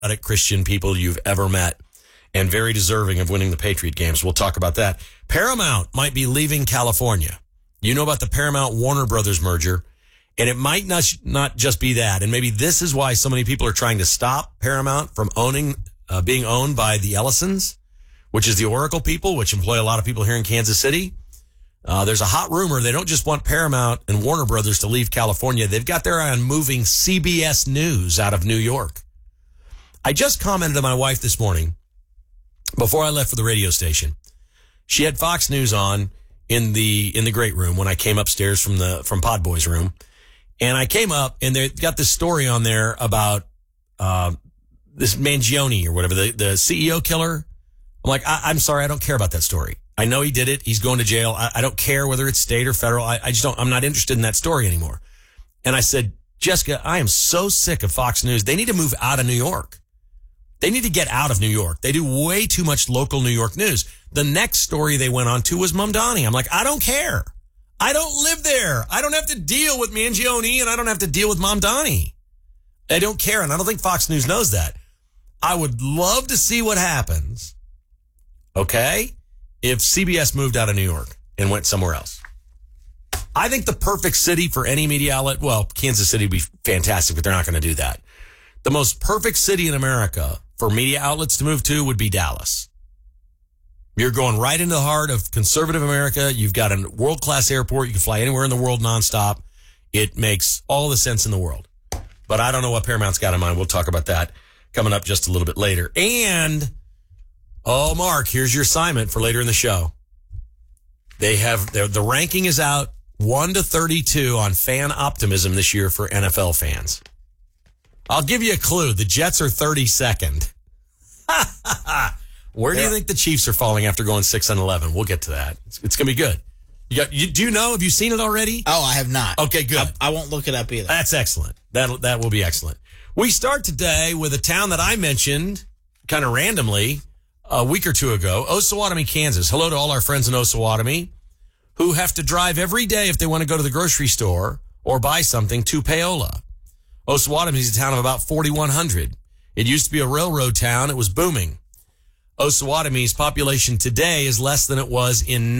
Christian people you've ever met, and very deserving of winning the Patriot games. We'll talk about that. Paramount might be leaving California. You know about the Paramount Warner Brothers merger, and it might not just be that. And maybe this is why so many people are trying to stop Paramount from being owned by the Ellisons, which is the Oracle people, which employ a lot of people here in Kansas City. There's a hot rumor they don't just want Paramount and Warner Brothers to leave California. They've got their eye on moving CBS News out of New York. I just commented to my wife this morning before I left for the radio station. She had Fox News on in the great room when I came upstairs from Pod Boy's room. And I came up and they got this story on there about this Mangione or whatever, the CEO killer. I'm like, I'm sorry, I don't care about that story. I know he did it. He's going to jail. I don't care whether it's state or federal. I'm not interested in that story anymore. And I said, Jessica, I am so sick of Fox News. They need to move out of New York. They need to get out of New York. They do way too much local New York news. The next story they went on to was Mamdani. I'm like, I don't care. I don't live there. I don't have to deal with Mangione and I don't have to deal with Mamdani. I don't care. And I don't think Fox News knows that. I would love to see what happens. Okay. If CBS moved out of New York and went somewhere else. I think the perfect city for any media outlet, well, Kansas City would be fantastic, but they're not going to do that. The most perfect city in America for media outlets to move to would be Dallas. You're going right into the heart of conservative America. You've got a world-class airport. You can fly anywhere in the world nonstop. It makes all the sense in the world. But I don't know what Paramount's got in mind. We'll talk about that coming up just a little bit later. And, oh, Mark, here's your assignment for later in the show. They have the ranking is out 1 to 32 on fan optimism this year for NFL fans. I'll give you a clue. The Jets are 32nd. Where do you think the Chiefs are falling after going 6-11? We'll get to that. It's going to be good. Do you know? Have you seen it already? Oh, I have not. Okay, good. I won't look it up either. That's excellent. That will be excellent. We start today with a town that I mentioned kind of randomly a week or two ago, Osawatomie, Kansas. Hello to all our friends in Osawatomie who have to drive every day if they want to go to the grocery store or buy something to Paola. Osawatomie is a town of about 4,100. It used to be a railroad town. It was booming. Osawatomie's population today is less than it was in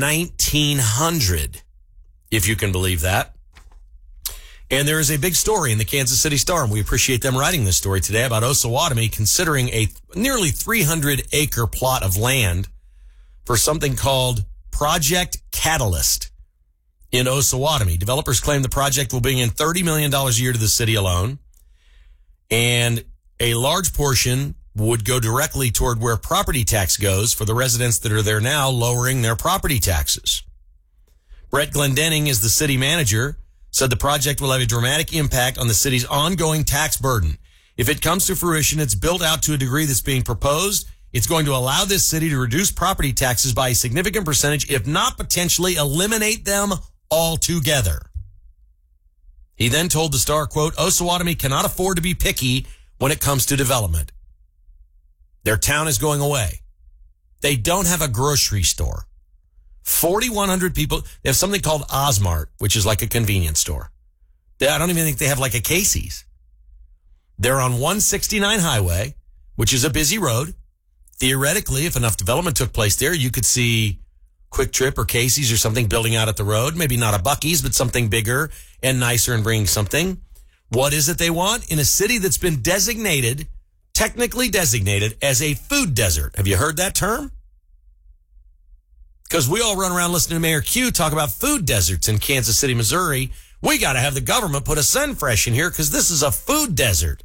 1900, if you can believe that. And there is a big story in the Kansas City Star, and we appreciate them writing this story today about Osawatomie considering a nearly 300-acre plot of land for something called Project Catalyst in Osawatomie. Developers claim the project will bring in $30 million a year to the city alone, and a large portion would go directly toward where property tax goes for the residents that are there now, lowering their property taxes. Brett Glendenning is the city manager, said the project will have a dramatic impact on the city's ongoing tax burden. If it comes to fruition, it's built out to a degree that's being proposed. It's going to allow this city to reduce property taxes by a significant percentage, if not potentially eliminate them altogether. He then told the Star, quote, Osawatomie cannot afford to be picky when it comes to development. Their town is going away. They don't have a grocery store. 4,100 people. They have something called Osmart, which is like a convenience store. I don't even think they have like a Casey's. They're on 169 highway, which is a busy road. Theoretically, if enough development took place there, you could see Quick Trip or Casey's or something building out at the road. Maybe not a Buc-ee's, but something bigger and nicer and bringing something. What is it they want? In a city that's been technically designated as a food desert. Have you heard that term? Because we all run around listening to Mayor Q talk about food deserts in Kansas City, Missouri. We got to have the government put a Sunfresh in here because this is a food desert.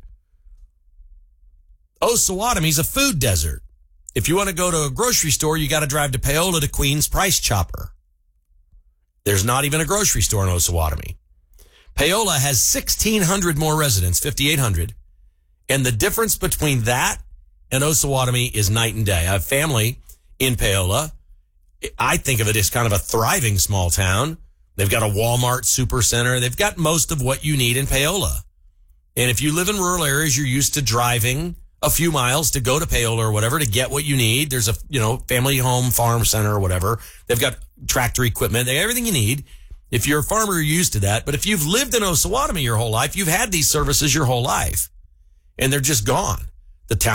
Osawatomie's a food desert. If you want to go to a grocery store, you got to drive to Paola to Queen's Price Chopper. There's not even a grocery store in Osawatomie. Paola has 1,600 more residents, 5,800. And the difference between that and Osawatomie is night and day. I have family in Paola. I think of it as kind of a thriving small town. They've got a Walmart supercenter. They've got most of what you need in Paola. And if you live in rural areas, you're used to driving a few miles to go to Paola or whatever to get what you need. There's a, family home, farm center or whatever. They've got tractor equipment. They have everything you need. If you're a farmer, you're used to that. But if you've lived in Osawatomie your whole life, you've had these services your whole life. And they're just gone. the town